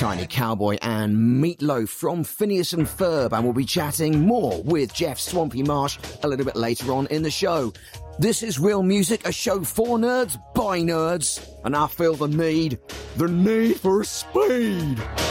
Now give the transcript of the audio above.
Tiny Cowboy and Meatloaf from Phineas and Ferb, and we'll be chatting more with Jeff Swampy Marsh a little bit later on in the show. This is Real Music, a show for nerds by nerds, and I feel the need for speed.